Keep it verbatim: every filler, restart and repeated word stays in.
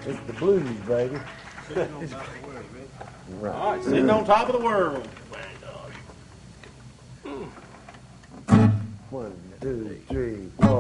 It's the blues, baby. Right. All right, sitting on top of the world. One, two, three, four.